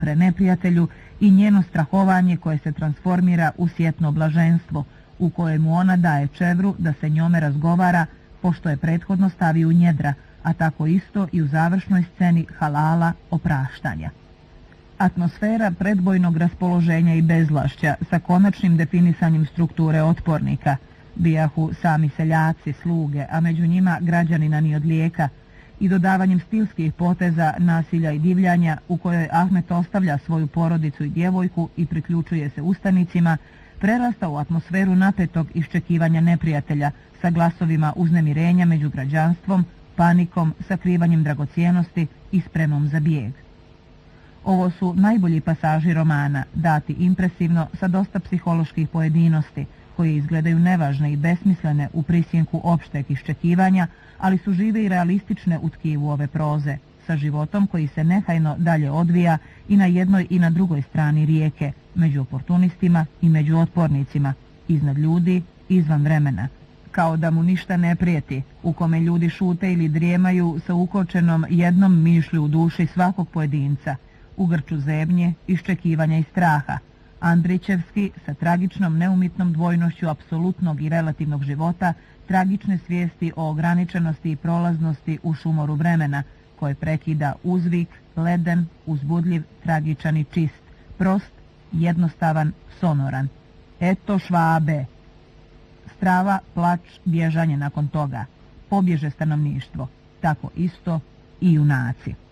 pre neprijatelju i njeno strahovanje koje se transformira u sjetno blaženstvo, u kojemu ona daje čevru da se njome razgovara, pošto je prethodno stavi u njedra, a tako isto i u završnoj sceni halala opraštanja. Atmosfera predbojnog raspoloženja i bezvlašća sa konačnim definisanjem strukture otpornika, bijahu sami seljaci, sluge, a među njima građanina ni od lijeka, i dodavanjem stilskih poteza, nasilja i divljanja u kojoj Ahmet ostavlja svoju porodicu i djevojku i priključuje se ustanicima, prerasta u atmosferu napetog iščekivanja neprijatelja sa glasovima uznemirenja među građanstvom, panikom, sakrivanjem dragocijenosti i spremom za bijeg. Ovo su najbolji pasaži romana, dati impresivno sa dosta psiholoških pojedinosti, koje izgledaju nevažne i besmislene u prisjenku opšteg iščekivanja, ali su žive i realistične u tkivu ove proze, sa životom koji se nehajno dalje odvija i na jednoj i na drugoj strani rijeke, među oportunistima i među otpornicima, iznad ljudi, izvan vremena, kao da mu ništa ne prijeti, u kome ljudi šute ili drijemaju sa ukočenom jednom mišlju u duši svakog pojedinca, u grču zebnje, iščekivanja i straha. Andrićevski sa tragičnom neumitnom dvojnošću apsolutnog i relativnog života, tragične svijesti o ograničenosti i prolaznosti u šumoru vremena, koje prekida uzvik, leden, uzbudljiv, tragičan i čist, prost, jednostavan, sonoran. Eto Švabe. Strava, plač, bježanje nakon toga. Pobježe stanovništvo. Tako isto i junaci.